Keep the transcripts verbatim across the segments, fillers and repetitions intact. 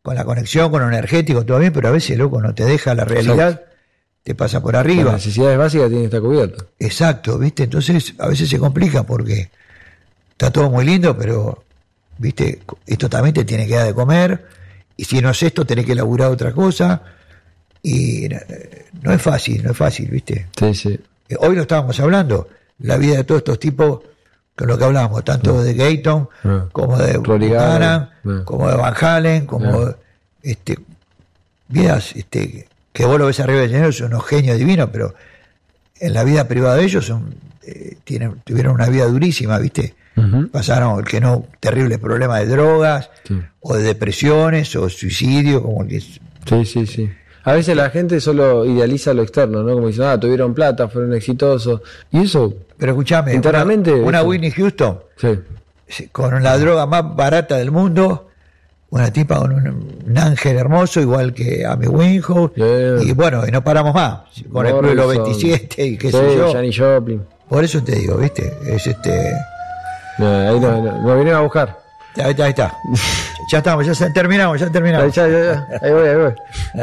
con la conexión, con lo energético, todo bien, pero a veces, loco, no te deja la realidad, exacto, te pasa por arriba. Las necesidades básicas tienen que estar cubiertas. Exacto, ¿viste? Entonces a veces se complica porque está todo muy lindo, pero, ¿viste? Esto también te tiene que dar de comer, y si no es esto, tenés que laburar otra cosa, y no es fácil, no es fácil, ¿viste? Sí, sí. Hoy lo estábamos hablando, la vida de todos estos tipos, con lo que hablamos, tanto no. de Gayton, no. como de Buchanan, no. como de Van Halen, como no. este, vidas, este, que vos lo ves arriba del dinero, son unos genios divinos, pero en la vida privada de ellos son, eh, tienen, tuvieron una vida durísima, ¿viste? Uh-huh. Pasaron el que no, terribles problemas de drogas, sí. o de depresiones, o suicidio, como que es. Sí, sí, sí. A veces la gente solo idealiza lo externo, ¿no? Como dicen, ah, tuvieron plata, fueron exitosos. Y eso. Pero escuchame, internamente, una, una Whitney Houston, sí. con la droga más barata del mundo, una tipa con un, un ángel hermoso, igual que Amy Winehouse, yeah. y bueno, y no paramos más, con el Club de los veintisiete y qué sí, sé yo. Janis Joplin. Por eso te digo, ¿viste? Es este. No, ahí nos no, no vinieron a buscar. Ahí está, ahí está. Ya estamos, ya terminamos, ya terminamos. Ya, ya, ya. Ahí voy, ahí voy.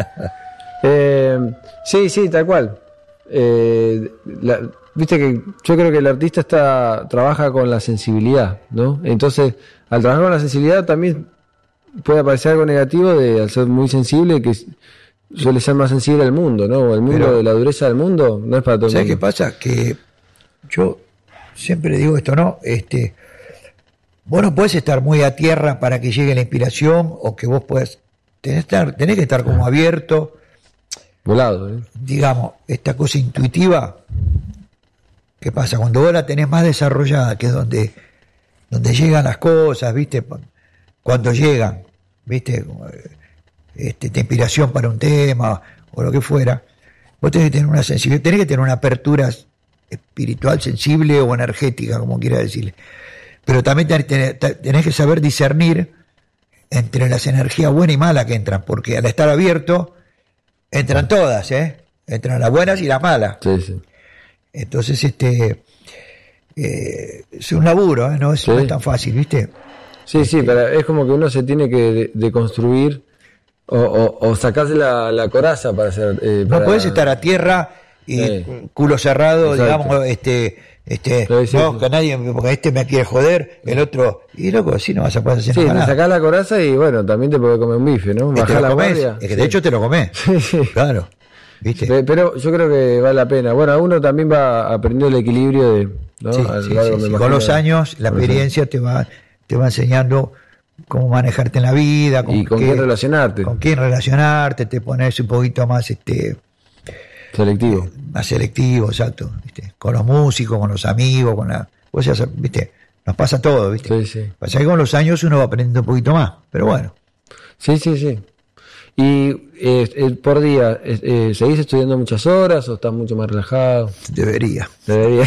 eh, sí, sí, tal cual. Eh, la, Viste que yo creo que el artista está trabaja con la sensibilidad, ¿no? Entonces, al trabajar con la sensibilidad también puede aparecer algo negativo de al ser muy sensible, que suele ser más sensible al mundo, ¿no? El mundo, pero, de la dureza del mundo no es para todo el mundo. ¿Sabes qué pasa? Que yo siempre digo esto, ¿no? Este, vos no podés estar muy a tierra para que llegue la inspiración, o que vos puedas, tenés, tenés que estar como abierto, volado, ¿eh? Digamos, esta cosa intuitiva. ¿Qué pasa? Cuando vos la tenés más desarrollada, que es donde, donde llegan las cosas, ¿viste? Cuando llegan, ¿viste? Este, de inspiración para un tema o lo que fuera, vos tenés que tener una sensibilidad, tenés que tener una apertura espiritual, sensible o energética, como quiera decirle. Pero también tenés, tenés que saber discernir entre las energías buenas y malas que entran, porque al estar abierto, entran todas, ¿eh? Entran las buenas y las malas. Sí, sí. Entonces, este eh, es un laburo, ¿eh? No, es, sí. no es tan fácil, ¿viste? Sí, este, sí, pero es como que uno se tiene que deconstruir o, o, o sacarse la, la coraza para hacer. Eh, no para... podés estar a tierra y sí. culo cerrado, exacto. digamos, este, este, sí, sí, no, sí. que nadie, porque este me quiere joder, el otro, y loco, así no vas a poder hacer sí, nada. Sí, te sacás la coraza y bueno, también te podés comer un bife, ¿no? Bajás la guardia. Es que de sí. hecho te lo comés. Sí, sí. Claro. ¿Viste? Pero yo creo que vale la pena. Bueno, uno también va aprendiendo el equilibrio de, ¿no? Sí, sí, sí, sí. Con los años, la experiencia te va, te va enseñando cómo manejarte en la vida, con y con qué, quién relacionarte. Con quién relacionarte, te pones un poquito más este selectivo. Eh, más selectivo, exacto, ¿viste? Con los músicos, con los amigos, con la. O sea, ¿viste? Nos pasa todo, ¿viste? Sí, sí. Pasa que con los años uno va aprendiendo un poquito más, pero bueno. Sí, sí, sí. Y eh, eh, por día, eh, ¿seguís estudiando muchas horas o estás mucho más relajado? Debería. Debería.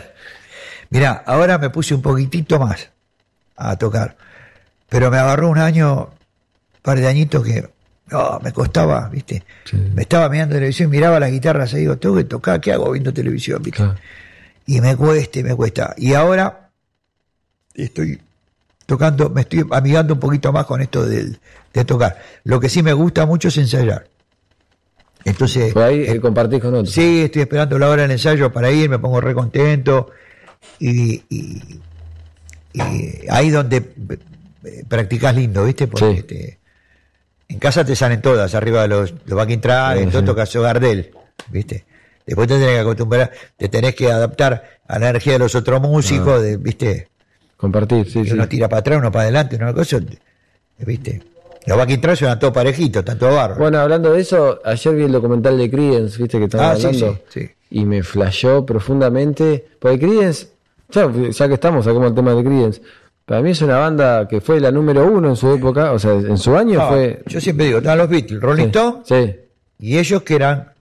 Mirá, ahora me puse un poquitito más a tocar, pero me agarró un año, un par de añitos que oh, me costaba, ¿viste? Sí. Me estaba mirando televisión, miraba las guitarras y digo, tengo que tocar, ¿qué hago viendo televisión? ¿Viste? Claro. Y me cuesta, y me cuesta. Y ahora estoy tocando, me estoy amigando un poquito más con esto del de tocar. Lo que sí me gusta mucho es ensayar. Entonces, por ahí eh, compartís con otros. Sí, estoy esperando la hora del ensayo para ir, me pongo re contento y, y, y ahí donde practicás lindo, ¿viste? Porque sí. te, en casa te salen todas, arriba de los, los backing tracks, sí, entonces sí. tocas Gardel, ¿viste? Después te tenés que acostumbrar, te tenés que adaptar a la energía de los otros músicos, ah. de, ¿viste? Compartir, sí, sí. Uno tira para atrás, uno para adelante, una cosa, ¿viste? Los backing tracks suenan todos parejitos, tanto barro. Bueno, hablando de eso, ayer vi el documental de Creedence, ¿viste? Que estaban ah, hablando. Sí, sí, sí. Y me flashó profundamente. Porque Creedence, ya, ya que estamos, sacamos el tema de Creedence. Para mí es una banda que fue la número uno en su época, o sea, en su año no, fue. Yo siempre digo, estaban los Beatles, Rolling Stones, sí, sí. y ellos que eran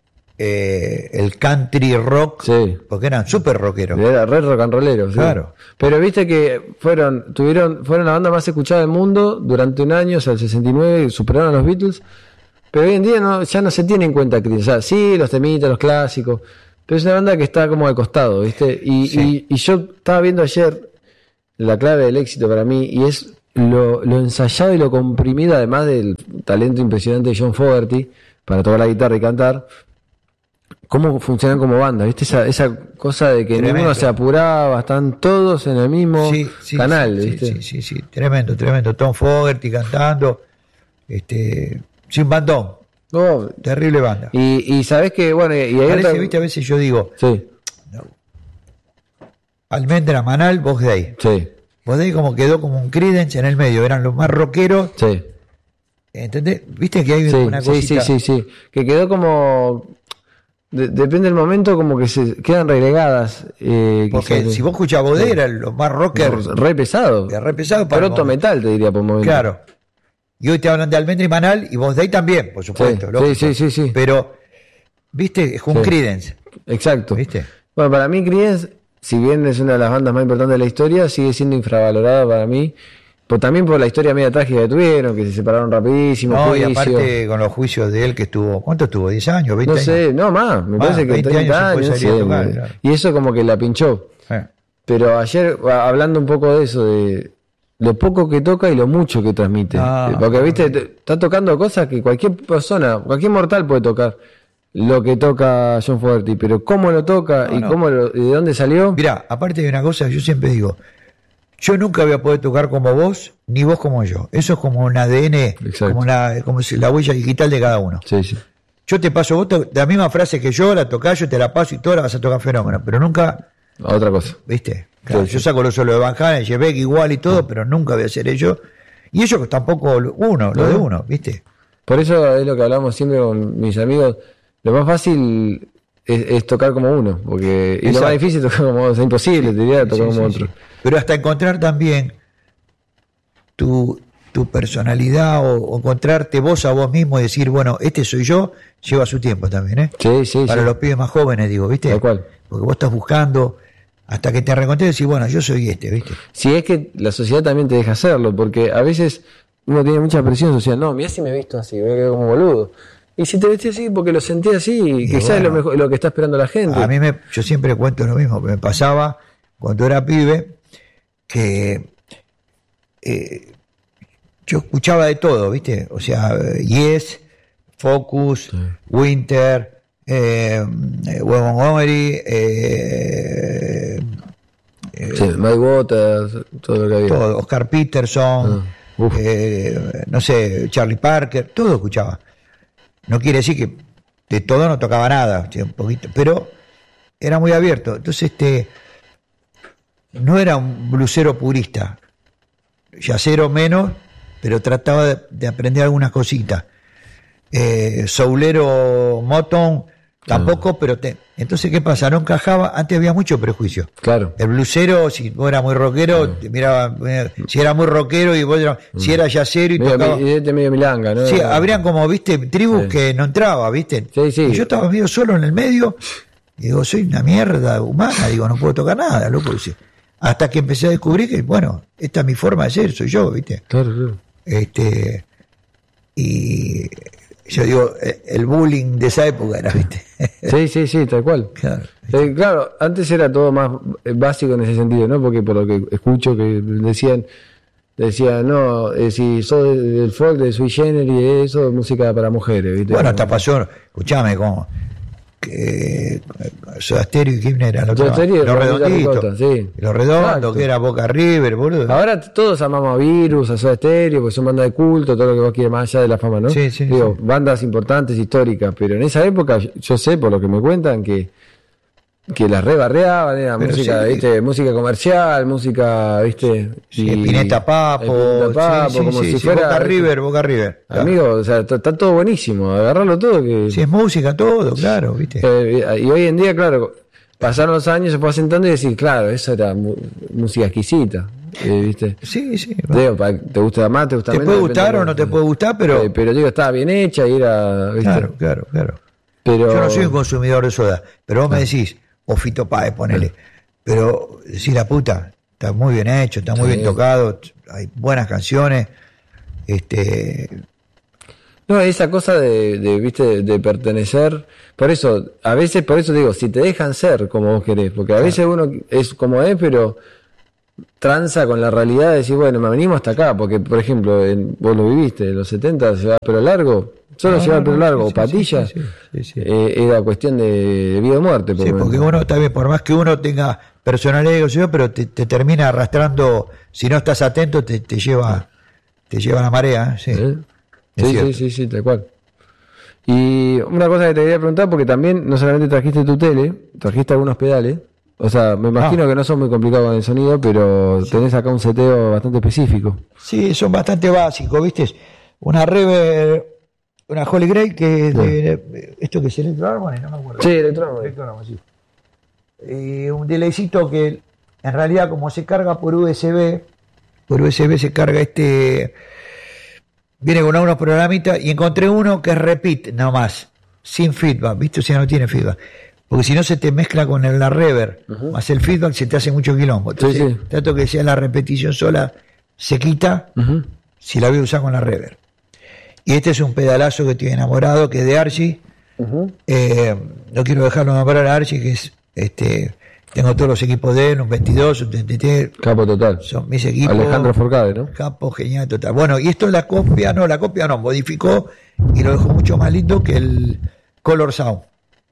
eh, el country rock, sí. porque eran súper rockeros. Era red rock and rollero, sí. Claro. Pero viste que fueron, tuvieron, fueron la banda más escuchada del mundo durante un año, o sea, el sesenta y nueve, superaron a los Beatles, pero hoy en día no, ya no se tiene en cuenta Creedence. O sea, sí, los temitas, los clásicos, pero es una banda que está como al costado, ¿viste? Y, sí. y, y yo estaba viendo ayer la clave del éxito para mí, y es lo, lo ensayado y lo comprimido, además del talento impresionante de John Fogerty para tocar la guitarra y cantar, cómo funcionan como banda, ¿viste? Esa, esa cosa de que Tremendo. ninguno se apuraba, están todos en el mismo Sí, sí, canal, sí, ¿viste? sí, sí, sí, tremendo, tremendo. Tom Fogerty cantando, este, sin bandón, No, terrible banda. y, y sabés que, bueno, y, y hay Parece, otra... viste, a veces yo digo, Sí, Almendra, Manal, Box Day. sí, Box Day como quedó como un Creedence en el medio, eran los más rockeros, sí. ¿entendés? Viste que hay Sí, una sí, cosita. sí, sí, sí. Que quedó como... de- depende del momento, como que se quedan relegadas. Eh, Porque quizás. si vos escuchás Box Day, eran los más rockers, Re pesado. re pesado para el Proto momento. metal, te diría por momento. Claro. Y hoy te hablan de Almendra y Manal y Box Day también, por supuesto. Sí, lógico. sí, sí, sí, sí. Pero, viste, es un Sí. Creedence, Exacto. ¿viste? Bueno, para mí Creedence, si bien es una de las bandas más importantes de la historia, sigue siendo infravalorada para mí. Pues también por la historia media trágica que tuvieron, que se separaron rapidísimo. No, y juicio. aparte con los juicios de él que estuvo, ¿cuánto estuvo? ¿diez años? ¿veinte No años? sé, no más, me Ah, parece que veinte treinta años sin años. poder salir a sí, tocar, me- claro. Y eso como que la pinchó. Eh. Pero ayer, a- hablando un poco de eso, de lo poco que toca y lo mucho que transmite. Ah, Eh, Porque, viste, te- está tocando cosas que cualquier persona, cualquier mortal puede tocar lo que toca John Fogerty, pero cómo lo toca No, y no. cómo lo- y de dónde salió. Mirá, aparte de una cosa, yo siempre digo, yo nunca voy a poder tocar como vos, ni vos como yo. Eso es como un A D N, Exacto. como, una, como si la huella digital de cada uno. Sí, sí. Yo te paso, vos to- la misma frase que yo, la tocás, yo te la paso y toda la vas a tocar fenómeno, pero nunca, Otra cosa. ¿viste? Claro, Sí, yo sí. saco lo solo de Van Halen, Shebeck igual y todo, pero nunca voy a hacer ello. Y ellos tampoco lo- uno, lo de No. uno, ¿viste? Por eso es lo que hablamos siempre con mis amigos. Lo más fácil es, es tocar como uno, porque y lo Exacto. más difícil es tocar como otro. Es imposible, te diría, tocar Sí, como sí, otro. sí. Pero hasta encontrar también tu, tu personalidad o, o encontrarte vos a vos mismo y decir, bueno, este soy yo, lleva su tiempo también, ¿eh? Sí, sí, Para sí. los pibes más jóvenes, digo, ¿viste? Tal cual. Porque vos estás buscando hasta que te reencontrés y decís, bueno, yo soy este, ¿viste? Si es que la sociedad también te deja hacerlo, porque a veces uno tiene mucha presión social. No, mirá si me he visto así, me quedo como boludo. Y si te vestí así porque lo sentí así, Y quizás es bueno. lo, mejor, lo que está esperando la gente. A mí me, yo siempre cuento lo mismo, que me pasaba cuando era pibe, que eh, yo escuchaba de todo, ¿viste? O sea, eh, Yes, Focus, Winter, eh, eh, Wes Montgomery, eh, Sí, Mike Waters, todo lo que había. todo, Oscar Peterson, Ah, uf. eh, no sé, Charlie Parker, todo escuchaba. No quiere decir que de todo no tocaba nada, sí, un poquito, pero era muy abierto. Entonces, este, no era un blusero purista, yacero menos, pero trataba de, de aprender algunas cositas. Eh, soulero Motown tampoco, pero te, entonces ¿qué pasa? No encajaba, antes había mucho prejuicio. Claro. El blusero, si vos eras muy rockero, te miraba, eh, si era muy rockero y vos eras- si era yacero y Medio, tocaba. mi- este medio milanga, ¿no? Sí, habrían como, viste, tribus Sí. que no entraba, viste. Sí, sí. Y yo estaba medio solo en el medio, y digo, soy una mierda humana, digo, no puedo tocar nada, loco. Dice. Hasta que empecé a descubrir que, bueno, esta es mi forma de ser, soy yo, viste. Claro, claro. Este, y yo digo, eh, el bullying de esa época era, viste. Sí, sí, sí, tal cual. Claro. Eh, claro, antes era todo más eh, básico en ese sentido, ¿no? Porque por lo que escucho que decían, decían, no, eh, si sos de- del folk, de Sui Generis, eso es música para mujeres, ¿viste? Bueno, hasta pasó, escuchame, como que Soda Stereo y quién era, Soda Stereo, los Romita redonditos, Ricota, sí. los redondos, Exacto. que era Boca River, boludo. Ahora t- todos amamos a Virus, a Soda Stereo, porque son bandas de culto, todo lo que vos quieras más allá de la fama, ¿no? Sí, sí, Digo, sí. bandas importantes, históricas, pero en esa época yo, yo sé, por lo que me cuentan, que que las rebarreaban, era Pero música, sí. ¿viste? Música comercial, música, ¿viste? Sí, Y- Pineta Papo, Pineta Papo, sí, sí, como sí, si sí, fuera Boca River, Boca River. Claro. Amigo, o sea, está, está todo buenísimo, agarrarlo todo que Sí, es música, todo, claro, viste. eh, y hoy en día, claro, pasaron los años, se fue asentando y decir, claro, eso era mu- música exquisita, eh, ¿viste? Sí, sí. Digo, pa- te gusta más, te gusta Te menos. puede depende gustar de- o no te puede gustar, pero. Eh, pero digo, estaba bien hecha y era, ¿viste? Claro, claro, claro. Pero, Yo no soy un consumidor de soda, pero vos me decís, o Fito Páez, ponele. Pero decís la puta, está muy bien hecho, está muy Sí. bien tocado, hay buenas canciones. Este. No, esa cosa de, de, viste, de, de pertenecer, por eso, a veces, por eso digo, si te dejan ser como vos querés, porque a veces uno es como es, pero tranza con la realidad de decir, bueno, me venimos hasta acá, porque, por ejemplo, en, vos lo viviste, en los setenta, llevar pelo largo, solo No, llevar no, pelo no, largo sí, o sí, patillas, sí, sí, sí, sí. eh, era cuestión de, de vida o muerte. por Sí, momento. porque uno también, por más que uno tenga personalidad y conocimiento, pero te, te termina arrastrando, si no estás atento, te, te lleva te lleva la marea. Sí, ¿Eh? es Sí, cierto. sí, sí, sí, tal cual. Y una cosa que te quería preguntar, porque también no solamente trajiste tu tele, trajiste algunos pedales. O sea, me imagino Ah. que no son muy complicados con el sonido, pero tenés acá un seteo bastante específico. Sí, son bastante básicos, ¿viste? Una Reverb, una Holy Grail, que es de, esto que es Electro Harmony, no me acuerdo. Sí, Electro Electro Harmony, sí. Y un delaycito que en realidad como se carga por U S B, por U S B se carga este, viene con unos programitas y encontré uno que es repeat nomás, sin feedback, ¿viste? O sea, no tiene feedback. Porque si no se te mezcla con el, la reverb, Ujú. más el feedback se te hace mucho quilombo. Entonces, Sí, sí. tanto que sea la repetición sola, se quita Ujú. si la voy a usar con la reverb. Y este es un pedalazo que estoy enamorado, que es de Archie. Ujú. Eh, no quiero dejarlo nombrar a Archie, que es, este, tengo todos los equipos de él, un veintidós, un treinta y tres, Capo total. son mis equipos. Alejandro Forcade, ¿no? Capo, genial, total. Bueno, y esto es la copia, no, la copia no, modificó y lo dejó mucho más lindo que el Color Sound.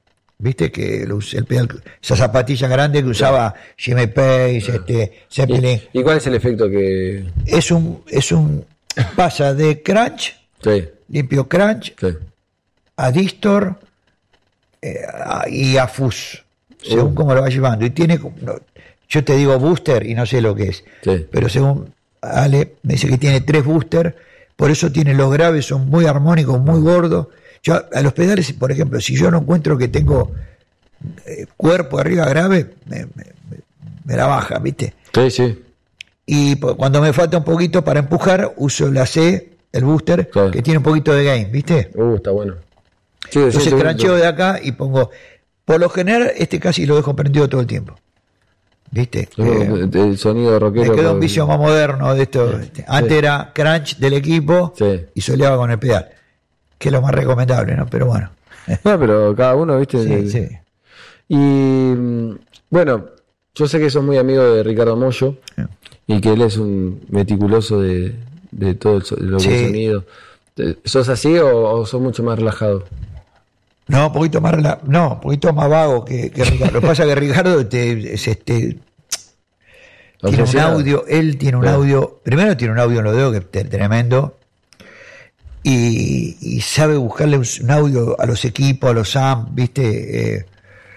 Viste que lo us- el pedal, esa zapatilla grande que usaba Jimmy Page, este, Zeppelin. ¿Y, y cuál es el efecto que...? Es un, es un, pasa de crunch, Sí, limpio crunch, sí. a distor eh, a- y a fuzz, según Uh. cómo lo va llevando. Y tiene, como- no, yo te digo booster y no sé lo que es, Sí. pero según Ale me dice que tiene tres booster, por eso tiene los graves, son muy armónicos, muy gordos. Yo a los pedales, por ejemplo, si yo no encuentro que tengo eh, cuerpo arriba grave, me, me- me- me la baja, ¿viste? Sí, sí. Y pues, cuando me falta un poquito para empujar, uso la C, el booster, Claro. que tiene un poquito de gain, ¿viste? Uh, está bueno. Sí, Entonces sí, sí, crancheo de acá y pongo. Por lo general, este casi lo dejo prendido todo el tiempo. ¿Viste? sí, Eh, el sonido rockero. me quedó un con- vicio más moderno de esto. este. Antes Sí. era crunch del equipo Sí. y soleaba con el pedal. Que es lo más recomendable, ¿no? Pero bueno. No, pero cada uno, ¿viste? Sí, El- sí. Y mm, bueno, yo sé que sos muy amigo de Ricardo Mollo Sí. y que él es un meticuloso de, de todo el so- lo que es Sí. sonido. Eh, ¿Sos así o, o sos mucho más relajado? No, un poquito más rela- no, un poquito más vago que, que Ricardo. Lo que pasa es que Ricardo te- es este, tiene un Obsesionado. audio, él tiene un Claro. audio, primero tiene un audio en los dedos que es tremendo, y, y sabe buscarle un, un audio a los equipos, a los amps, viste. Eh,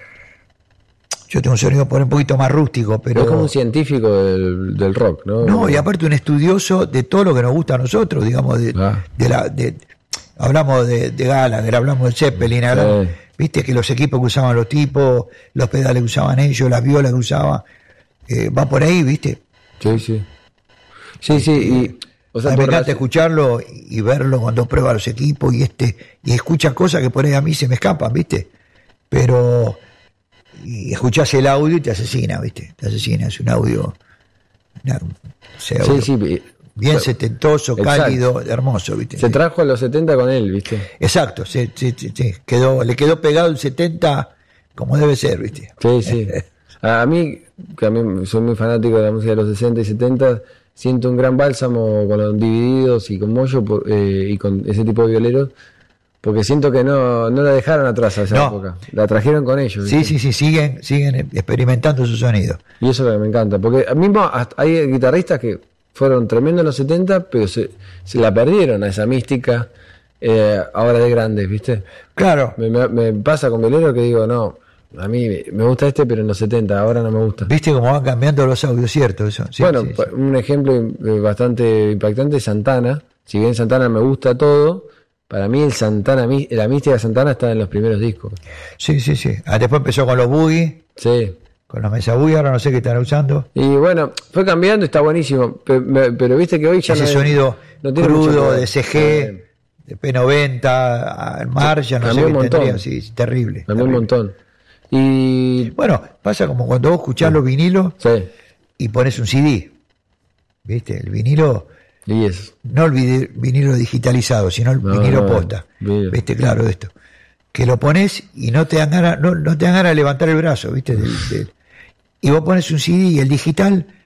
yo tengo un sonido por un poquito más rústico, pero Es como un científico del, del rock, ¿no? no, y aparte un estudioso de todo lo que nos gusta a nosotros, digamos, de, Ah. de la, de, hablamos de, de Gallagher, hablamos de Zeppelin, hablamos, Sí. viste que los equipos que usaban los tipos, los pedales que usaban ellos, las violas que usaban, eh, va por ahí, viste. Sí, sí. Sí, sí, y... O sea, a mí tu me encanta relación- escucharlo y verlo cuando prueba los equipos y este y escucha cosas que por ahí a mí se me escapan, viste. Pero y escuchás el audio y te asesina, viste. Te asesina, es un audio, una- o sea, Sí, audio sí. y- bien o sea, setentoso, exacto. cálido, hermoso, viste. Se Sí. trajo a los setenta con él, ¿viste? Exacto, sí, sí, sí, sí. Quedó, le quedó pegado el setenta como debe ser, viste. Sí, sí. A mí, que a mí soy muy fanático de la música de los sesenta y setenta, siento un gran bálsamo con los Divididos y con Mollo por- eh, y con ese tipo de violeros, porque siento que no, no la dejaron atrás a esa No. época. La trajeron con ellos. Sí, ¿viste? sí, sí, siguen, siguen experimentando su sonido. Y eso es lo que me encanta, porque a mismo hasta- hay guitarristas que fueron tremendos en los setenta, pero se, se la perdieron a esa mística eh, ahora de grandes, ¿viste? Claro, Me, me- me pasa con violeros que digo, no, a mí me gusta este, pero en los setenta, ahora no me gusta. viste cómo van cambiando los audios, cierto, eso. Sí, bueno, sí, pa- sí. un ejemplo eh, bastante impactante es Santana. Si bien Santana me gusta todo, para mí el Santana, mi- la mística de Santana está en los primeros discos. Sí, sí, sí. Ah, después empezó con los boogie, Sí. con los mesa boogie, ahora no sé qué están usando. Y bueno, fue cambiando, está buenísimo. Pero, me- pero viste que hoy ya Ese no es- sonido no tiene mucho que crudo ver. de C G, de P noventa, al Marshall, no sé cambió qué un montón. tendría, sí, sí, terrible. Cambió un terrible. montón. Y. Bueno, pasa como cuando vos escuchás los vinilos Sí. y pones un C D. ¿Viste? El vinilo, Y eso. no el vide- vinilo digitalizado, sino el No, vinilo no, posta. vinilo. ¿Viste? Claro, de esto. Que lo pones y no te dan ganas, no, no te dan ganas de levantar el brazo, ¿viste? Del- del- y vos pones un C D y el digital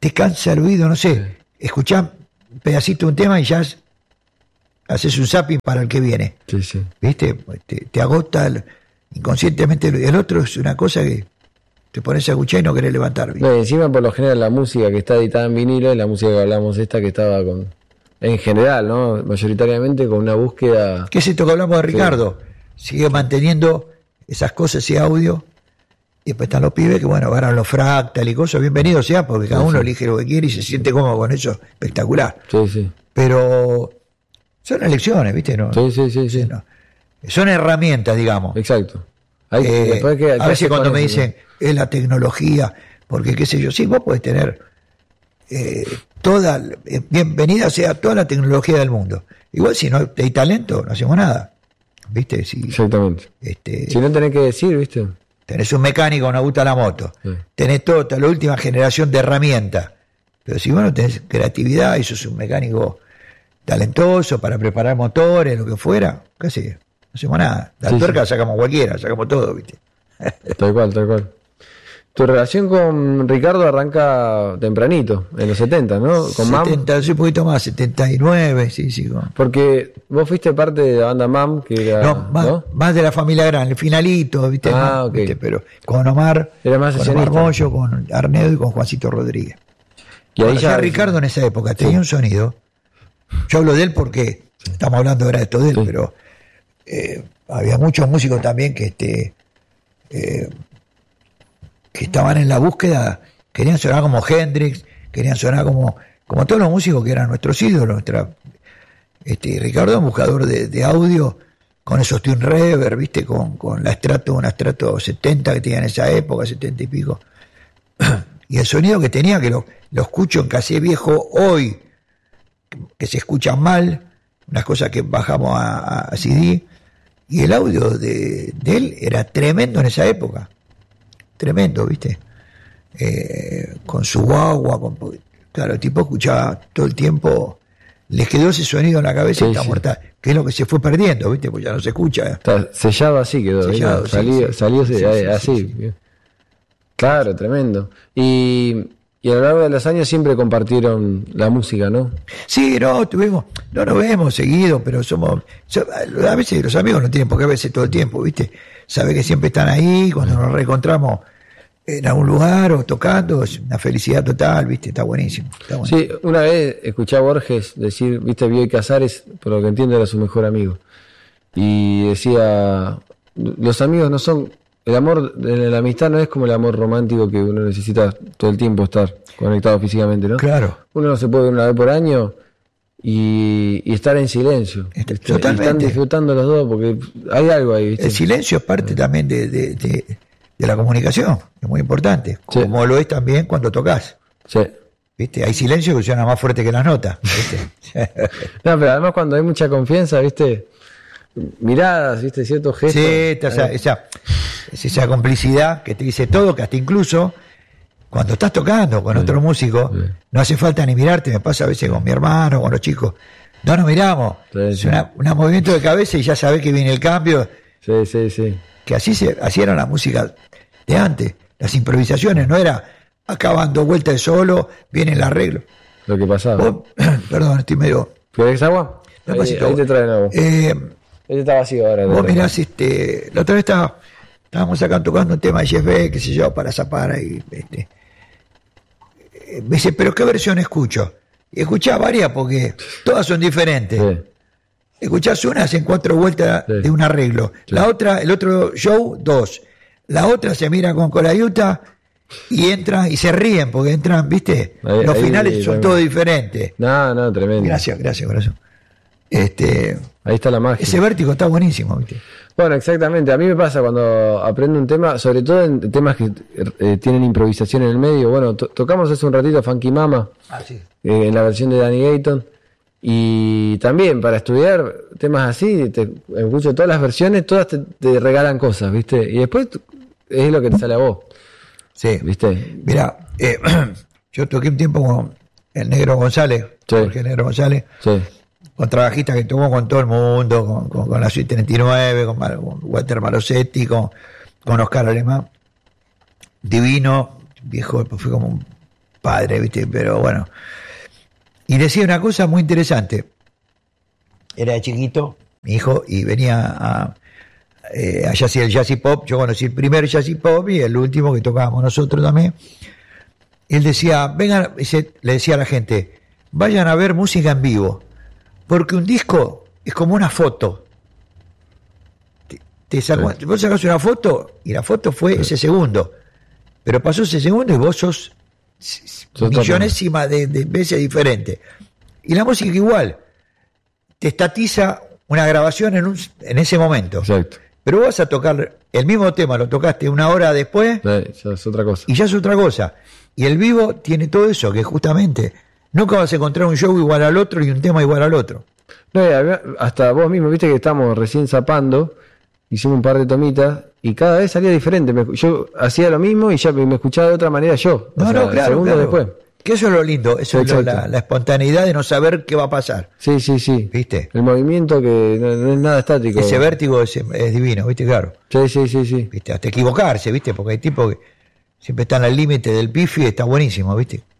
te cansa el oído, no sé, sí. Escuchás un pedacito de un tema y ya haces un zapping para el que viene. Sí, sí. ¿Viste? Te, te agota el, inconscientemente. El otro es una cosa que te pones a escuchar y no querés levantar. No, y encima, por lo general, la música que está editada en vinilo es la música que hablamos esta que estaba con... En general, ¿no? Mayoritariamente con una búsqueda... ¿Qué es esto que hablamos de Ricardo? Sí. Sigue manteniendo esas cosas, ese audio. Y después están los pibes que, bueno, agarran los fractal y cosas. Bienvenidos sea, porque cada sí, uno sí. elige lo que quiere y se siente cómodo con eso. Espectacular. Sí, sí. Pero son elecciones, ¿viste? ¿No? Sí, sí, sí. sí. No. Son herramientas, digamos. Exacto. Hay, eh, después que, a veces cuando me dicen, ¿no? Es la tecnología, porque qué sé yo, sí, vos podés tener eh, toda, eh, bienvenida sea toda la tecnología del mundo. Igual si no hay talento, no hacemos nada. ¿Viste? Si, Exactamente. Este, si no tenés que decir, ¿viste? Tenés un mecánico, no gusta la moto. Sí. Tenés toda la última generación de herramientas. Pero si vos no tenés creatividad y sos un mecánico talentoso para preparar motores, lo que fuera, casi no hacemos nada. La sí, tuerca sí. sacamos cualquiera, sacamos todo, ¿viste? Tal cual, tal cual. Tu relación con Ricardo arranca tempranito, en los setenta, ¿no? Con setenta, Mam. Sí, un poquito más, setenta y nueve, sí, sí. Con... Porque vos fuiste parte de la banda Mam, que era... No, más, ¿no? más de la familia Gran, el finalito, ¿viste? Ah, no, ok. ¿viste? Pero con Omar, era más con Omar Mollo, con Arnedo y con Juancito Rodríguez. Y ahí ya Ricardo en esa época tenía sí. un sonido. Yo hablo de él porque sí. estamos hablando ahora de esto de él, sí. pero eh, había muchos músicos también que este eh, que estaban en la búsqueda, querían sonar como Hendrix, querían sonar como como todos los músicos que eran nuestros ídolos. Nuestra, este, Ricardo es un buscador de, de audio con esos Twin Reverb, ¿viste? Con, con la Strato, una Strato setenta que tenía en esa época, setenta y pico. Y el sonido que tenía, que lo, lo escucho en cassette viejo hoy, que se escuchan mal, unas cosas que bajamos a, a C D, y el audio de, de él era tremendo en esa época. Tremendo, ¿viste? Eh, con su guagua, con, claro, el tipo escuchaba todo el tiempo, les quedó ese sonido en la cabeza sí, y está sí. muerta, que es lo que se fue perdiendo, ¿viste? Pues ya no se escucha. Está sellado así quedó, sellado, sí, salió, sí. salió sí, sí, así. Sí, sí. Claro, tremendo. Y, y a lo largo de los años siempre compartieron la música, ¿no? Sí, no, tuvimos, no nos vemos seguido, pero somos, a veces los amigos no tienen por qué verse todo el tiempo, ¿viste? Sabe que siempre están ahí, cuando nos reencontramos en algún lugar o tocando, es una felicidad total, ¿viste? Está buenísimo. Está buenísimo. Sí, una vez escuché a Borges decir, ¿viste? Bioy Casares, por lo que entiendo, era su mejor amigo. Y decía, los amigos no son... El amor, la amistad no es como el amor romántico que uno necesita todo el tiempo estar conectado físicamente, ¿no? Claro. Uno no se puede ver una vez por año y, y estar en silencio. Este, Totalmente. Están disfrutando los dos porque hay algo ahí, ¿viste? El silencio es parte también de, de, de, de la comunicación, es muy importante. Como sí. lo es también cuando tocas. Sí. ¿Viste? Hay silencio que suena más fuerte que las notas, ¿viste? No, pero además cuando hay mucha confianza, ¿viste? Miradas, ¿viste? Ciertos gestos. Sí, esa, esa, es esa complicidad que te dice todo, que hasta incluso cuando estás tocando con sí, otro músico, sí. no hace falta ni mirarte, me pasa a veces con mi hermano, con los chicos, no nos miramos, sí, es sí. Una, un movimiento de cabeza y ya sabés que viene el cambio. Sí, sí, sí. Que así se así era la música de antes, las improvisaciones, no era acabando vuelta de solo, viene el arreglo. Lo que pasaba. Vos, perdón, estoy medio... ¿Querés agua? Ahí, ahí te traen agua. Eh, Este está vacío ahora. Vos mirás, este, la otra vez estaba, estábamos acá tocando un tema de Jeff Beck, qué sé yo, para Zapara, y este, me dice, ¿pero qué versión escucho? Y escuchás varias porque todas son diferentes. Sí. Escuchás una, hacen cuatro vueltas sí. de un arreglo. Sí. La otra, el otro show, dos. La otra se mira con Colayuta y entran y se ríen porque entran, ¿viste? Ahí, Los ahí, finales ahí, son ahí, todos diferentes. No, no, tremendo. Gracias, gracias, corazón. Este, ahí está la magia. Ese vértigo está buenísimo, ¿viste? Bueno, exactamente. A mí me pasa cuando aprendo un tema, sobre todo en temas que eh, tienen improvisación en el medio. Bueno, to- tocamos hace un ratito Funky Mama, ah, sí. eh, en la versión de Danny Gayton. Y también para estudiar temas así, te escucho todas las versiones, todas te, te regalan cosas, ¿viste? Y después es lo que te sale a vos. Sí. ¿Viste? Mirá, eh, yo toqué un tiempo con el Negro González, sí. Jorge el Negro González. Sí. Con trabajistas que tocó con todo el mundo, con, con, con la Suite treinta y nueve, con, con Walter Marosetti, con, con Oscar Alemán. Divino, viejo, fue como un padre, ¿viste? Pero bueno. Y decía una cosa muy interesante. Era chiquito, mi hijo, y venía a, eh, a jazz, el jazz y pop. Yo conocí el primer jazz y pop y el último que tocábamos nosotros también. Y él decía, vengan, le decía a la gente, vayan a ver música en vivo, porque un disco es como una foto. Te, te sacó, sí. Vos sacás una foto y la foto fue sí. ese segundo, pero pasó ese segundo y vos sos millonésima de, de veces diferente. Y la música igual, te estatiza una grabación en, un, en ese momento. Exacto. Pero vas a tocar el mismo tema, lo tocaste una hora después sí, ya es otra cosa. Y ya es otra cosa. Y el vivo tiene todo eso, que justamente nunca vas a encontrar un show igual al otro y un tema igual al otro. No, hasta vos mismo, viste que estamos recién zapando, hicimos un par de tomitas y cada vez salía diferente. Yo hacía lo mismo y ya me escuchaba de otra manera yo. No, o sea, no, claro, segundo claro. después. Que eso es lo lindo, eso Exacto. es lo, la, la espontaneidad de no saber qué va a pasar. Sí, sí, sí. ¿Viste? El movimiento que no, no es nada estático. Ese vértigo es, es divino, ¿viste? Claro. Sí, sí, sí, sí. ¿Viste? Hasta equivocarse, ¿viste? Porque hay tipos que siempre están al límite del pifi y está buenísimo, ¿viste?